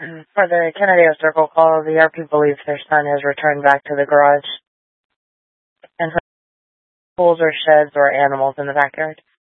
For the Kennedale Circle call, the RP believes their son has returned back to the garage and pools or sheds or animals in the backyard.